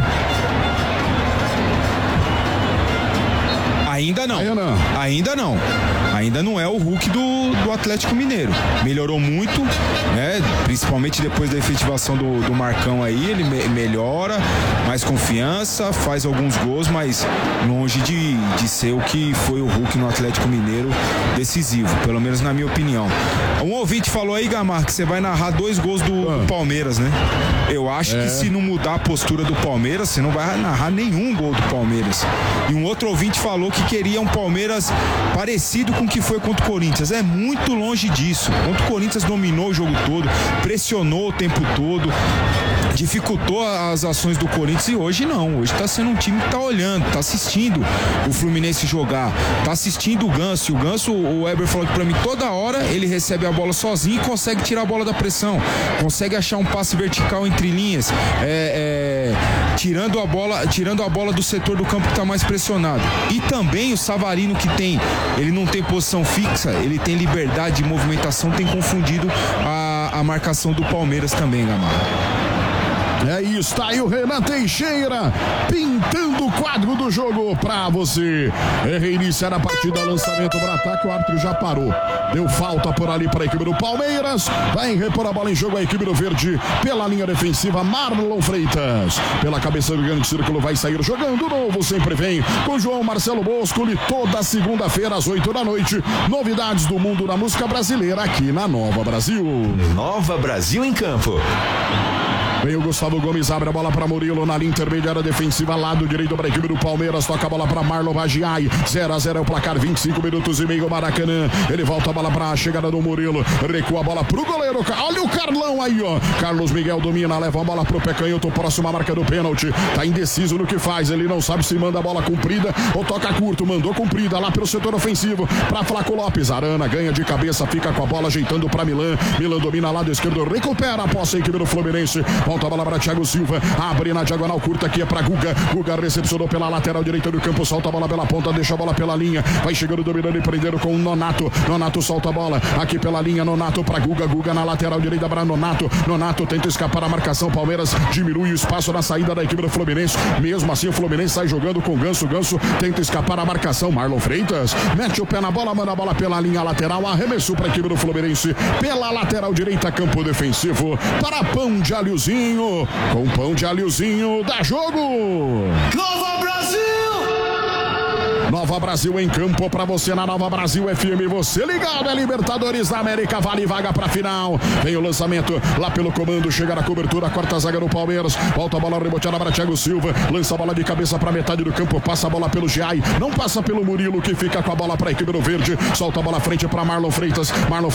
Ainda não. Ainda não é o Hulk do Atlético Mineiro. Melhorou muito, né? Principalmente depois da efetivação do Marcão aí, ele melhora, mais confiança, faz alguns gols, mas longe de ser o que foi o Hulk no Atlético Mineiro decisivo, pelo menos na minha opinião. Um ouvinte falou aí, Gamar, que você vai narrar 2 gols do Palmeiras, né? Eu acho que se não mudar a postura do Palmeiras, você não vai narrar nenhum gol do Palmeiras. E um outro ouvinte falou que queria um Palmeiras parecido com o que foi contra o Corinthians. É muito longe disso. Contra o Corinthians dominou o jogo todo, pressionou o tempo todo, dificultou as ações do Corinthians, e hoje não. Hoje tá sendo um time que tá olhando, tá assistindo o Fluminense jogar, tá assistindo o Ganso. E o Ganso, o Weber falou que pra mim, toda hora ele recebe a bola sozinho e consegue tirar a bola da pressão, consegue achar um passe vertical entre linhas, tirando a bola do setor do campo que tá mais pressionado. E também o Savarino, que ele não tem posição fixa, ele tem liberdade de movimentação, tem confundido a marcação do Palmeiras também, Gamarra. É isso, tá aí o Renan Teixeira pintando o quadro do jogo pra você. Reiniciar a partida, lançamento para ataque, o árbitro já parou. Deu falta por ali para a equipe do Palmeiras. Vai repor a bola em jogo a equipe do Verde pela linha defensiva, Marlon Freitas. Pela cabeça do grande círculo vai sair jogando novo, sempre vem com João Marcelo Boscoli, toda segunda-feira às 8 da noite. Novidades do mundo da música brasileira aqui na Nova Brasil. Nova Brasil em campo. Vem o Gustavo Gomes, abre a bola para Murilo na linha intermediária defensiva, lado direito para a equipe do Palmeiras, toca a bola para Marlon Bagiai, 0-0 é o placar, 25 minutos e meio, Maracanã. Ele volta a bola para a chegada do Murilo, recua a bola pro goleiro, olha o Carlão aí, ó. Carlos Miguel domina, leva a bola pro pé canhoto, próxima marca do pênalti, tá indeciso no que faz, ele não sabe se manda a bola comprida ou toca curto, mandou comprida lá pelo setor ofensivo, para Flaco Lopes, Arana ganha de cabeça, fica com a bola ajeitando para Milan domina lado esquerdo, recupera a posse a equipe do Fluminense, volta a bola para Thiago Silva, abre na diagonal curta aqui é para Guga recepcionou pela lateral direita do campo, solta a bola pela ponta, deixa a bola pela linha, vai chegando dominando e prendendo com o Nonato solta a bola aqui pela linha, Nonato para Guga na lateral direita para Nonato tenta escapar a marcação, Palmeiras diminui o espaço na saída da equipe do Fluminense, mesmo assim o Fluminense sai jogando com Ganso tenta escapar a marcação, Marlon Freitas mete o pé na bola, manda a bola pela linha lateral, arremessou para a equipe do Fluminense, pela lateral direita, campo defensivo, para Pão de Alhozinho, com Pão de Alhozinho, dá jogo! Nova Brasil! Nova Brasil em campo pra você na Nova Brasil FM, você ligado, é Libertadores da América, vale vaga pra final, vem o lançamento lá pelo comando, chega na cobertura, quarta zaga do Palmeiras, volta a bola reboteada para Thiago Silva, lança a bola de cabeça pra metade do campo, passa a bola pelo Giai, não passa pelo Murilo, que fica com a bola pra equipe do Verde, solta a bola à frente pra Marlon Freitas,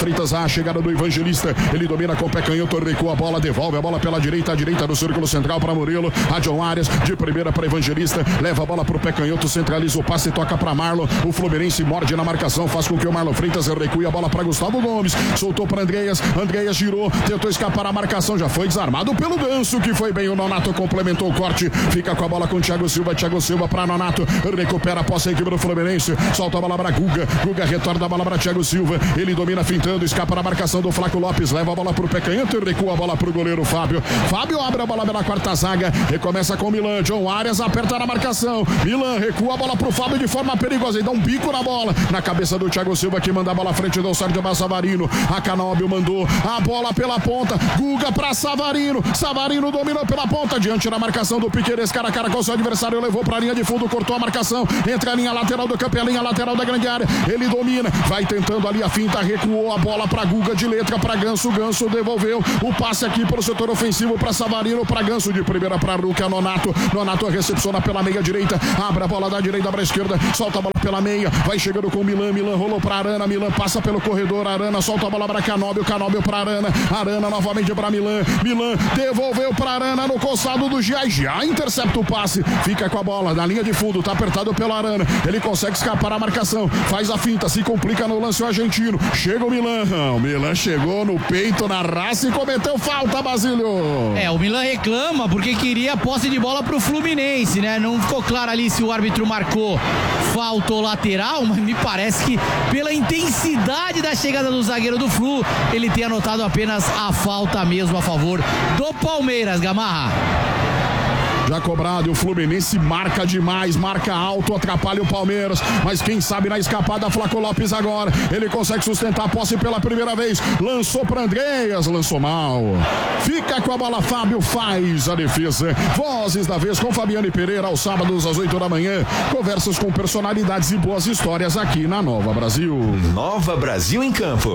a chegada do Evangelista, ele domina com o pé canhoto, recua a bola, devolve a bola pela direita, a direita do círculo central pra Murilo, a John Arias, de primeira pra Evangelista, leva a bola pro pé canhoto, centraliza o passe, toca para Marlon, o Fluminense morde na marcação, faz com que o Marlon Freitas recue a bola para Gustavo Gomes, soltou para Andreas girou, tentou escapar a marcação, já foi desarmado pelo Ganso, que foi bem, o Nonato complementou o corte, fica com a bola com o Thiago Silva para Nonato, recupera a posse a equipe do Fluminense, solta a bola para Guga retorna a bola para Thiago Silva, ele domina fintando, escapa na marcação do Flaco Lopes, leva a bola pro pé canhoto e recua a bola pro goleiro Fábio abre a bola pela quarta zaga, recomeça com o Milan, John Arias aperta na marcação, Milan recua a bola pro Fábio de forma perigosa e dá um bico na bola, na cabeça do Thiago Silva, que manda a bola à frente do Sérgio Savarino, a Canóbio mandou a bola pela ponta, Guga pra Savarino dominou pela ponta, diante da marcação do Piqueires, cara a cara com o seu adversário, levou pra linha de fundo, cortou a marcação, entra a linha lateral do campo, a linha lateral da grande área, ele domina, vai tentando ali a finta, recuou a bola pra Guga de letra pra Ganso devolveu o passe aqui pro setor ofensivo pra Savarino, pra Ganso, de primeira pra Ruca, Nonato recepciona pela meia direita, abre a bola da direita pra esquerda, solta a bola pela meia, vai chegando com o Milan rolou pra Arana, Milan passa pelo corredor, Arana solta a bola pra Canóbio pra Arana novamente pra Milan devolveu pra Arana no coçado do Giai intercepta o passe, fica com a bola na linha de fundo, tá apertado pelo Arana, ele consegue escapar a marcação, faz a finta, se complica no lance o argentino, chega o Milan chegou no peito, na raça e cometeu falta, Basílio. O Milan reclama porque queria posse de bola pro Fluminense, né? Não ficou claro ali se o árbitro marcou falta ou lateral, mas me parece que pela intensidade da chegada do zagueiro do Flu, ele tem anotado apenas a falta mesmo a favor do Palmeiras, Gamarra. Já cobrado, e o Fluminense marca demais, marca alto, atrapalha o Palmeiras, mas quem sabe na escapada, Flaco Lopes agora, ele consegue sustentar a posse pela primeira vez, lançou para Andreas, lançou mal, fica com a bola, Fábio faz a defesa, vozes da vez com Fabiane Pereira, aos sábados às 8 da manhã, conversas com personalidades e boas histórias aqui na Nova Brasil. Nova Brasil em campo.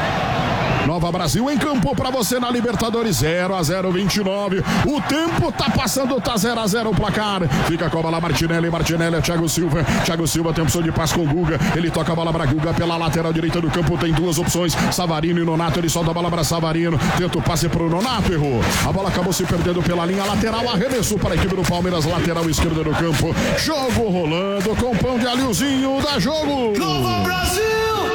Nova Brasil em campo pra você na Libertadores, 0-0, 29. O tempo tá passando, tá 0-0 o placar. Fica com a bola Martinelli, Thiago Silva tem opção de passe com o Guga. Ele toca a bola pra Guga pela lateral direita do campo, tem duas opções, Savarino e Nonato. Ele solta a bola pra Savarino, tenta o passe pro Nonato, errou. A bola acabou se perdendo pela linha lateral, arremessou para a equipe do Palmeiras, lateral esquerda do campo. Jogo rolando com Pão de Alhozinho, dá jogo. Nova Brasil!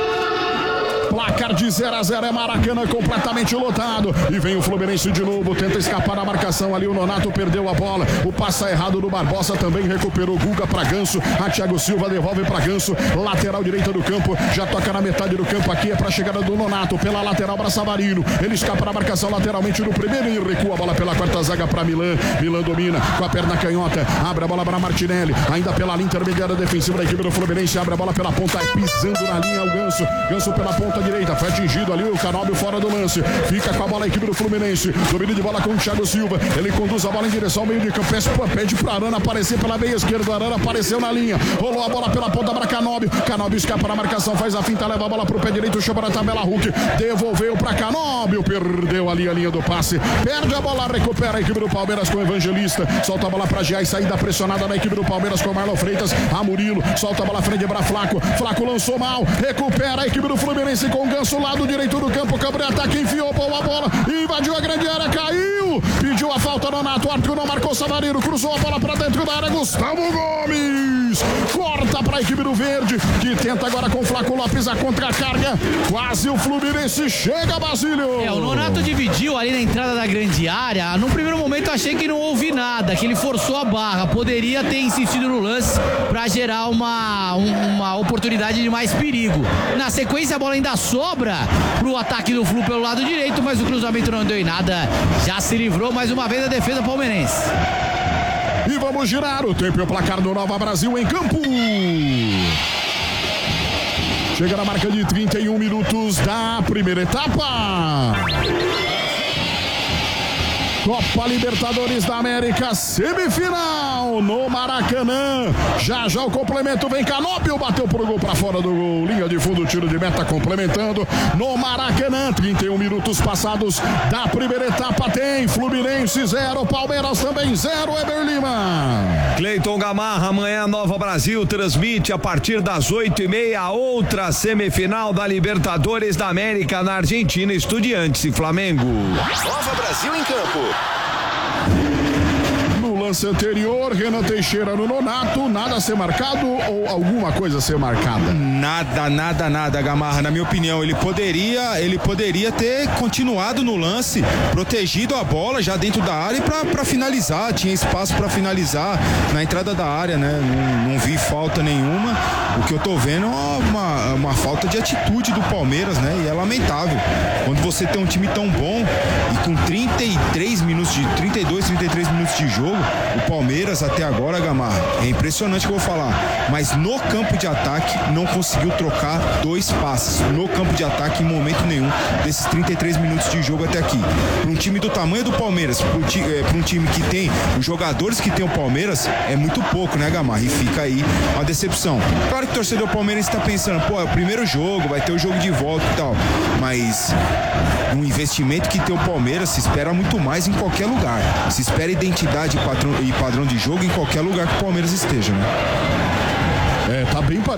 Placar de 0-0 é Maracanã completamente lotado. E vem o Fluminense de novo, tenta escapar da marcação ali. O Nonato perdeu a bola. O passe errado do Barbosa também recuperou. Guga pra Ganso. A Thiago Silva devolve pra Ganso. Lateral direita do campo. Já toca na metade do campo aqui. É pra chegada do Nonato. Pela lateral para Savarino. Ele escapa da marcação lateralmente no primeiro e recua a bola pela quarta zaga pra Milan. Milan domina com a perna canhota. Abre a bola para Martinelli. Ainda pela linha intermediária defensiva da equipe do Fluminense. Abre a bola pela ponta. Pisando na linha o Ganso. Ganso pela ponta direita, foi atingido ali o Canóbio fora do lance, fica com a bola a equipe do Fluminense, domínio de bola com o Thiago Silva, ele conduz a bola em direção ao meio de campo, pede pro Arana aparecer pela meia esquerda, o Arana apareceu na linha, rolou a bola pela ponta para Canóbio, Canóbio escapa na marcação, faz a finta, leva a bola pro pé direito, chama na tabela Hulk, devolveu para Canóbio, perdeu ali a linha do passe, perde a bola, recupera a equipe do Palmeiras com o Evangelista, solta a bola para Giai, saída pressionada da equipe do Palmeiras com o Marlon Freitas, a Murilo, solta a bola frente para Flaco, Flaco lançou mal, recupera a equipe do Fluminense com o Ganso, lado direito do campo, câmbio de ataque, enfiou a bola, invadiu a grande área, caiu, pediu a falta no Nato, árbitro não marcou, Savarino, cruzou a bola para dentro da área, Gustavo Gomes, corta para a equipe do Verde, que tenta agora com o Flaco Lopes a contra-carga, quase o Fluminense chega, Basílio. O Nonato dividiu ali na entrada da grande área, no primeiro momento achei que não houve nada, que ele forçou a barra, poderia ter insistido no lance para gerar uma oportunidade de mais perigo. Na sequência a bola ainda sobra pro ataque do Flu pelo lado direito, mas o cruzamento não deu em nada, já se livrou mais uma vez a defesa palmeirense. E vamos girar o tempo e o placar do Nova Brasil em campo. Chega na marca de 31 minutos da primeira etapa. Copa Libertadores da América, semifinal no Maracanã. Já o complemento, vem Canóbio, bateu pro gol, para fora do gol, linha de fundo, tiro de meta complementando no Maracanã. 31 minutos passados da primeira etapa, tem Fluminense 0, Palmeiras também 0, Eber Lima. Cleiton Gamarra, amanhã Nova Brasil transmite a partir das 8h30 outra semifinal da Libertadores da América na Argentina, Estudiantes e Flamengo. Nova Brasil em campo. No lance anterior, Renan Teixeira no Nonato, nada a ser marcado ou alguma coisa a ser marcada? Nada, Gamarra. Na minha opinião, ele poderia ter continuado no lance, protegido a bola já dentro da área para finalizar. Tinha espaço para finalizar na entrada da área, né? Não vi falta nenhuma. O que eu tô vendo é uma falta de atitude do Palmeiras, né? E é lamentável. Quando você tem um time tão bom e com 32, 33 minutos de jogo, o Palmeiras até agora, Gamarra, é impressionante o que eu vou falar, mas no campo de ataque não conseguiu trocar 2 passes no campo de ataque em momento nenhum desses 33 minutos de jogo até aqui. Para um time do tamanho do Palmeiras, para um time que tem os jogadores que tem o Palmeiras, é muito pouco, né, Gamarra? E fica aí uma decepção. Claro que o torcedor palmeirense está pensando, pô, é o primeiro jogo, vai ter o jogo de volta e tal, mas um investimento que tem o Palmeiras se espera muito mais em qualquer lugar. Se espera identidade e padrão de jogo em qualquer lugar que o Palmeiras esteja, né? Tá bem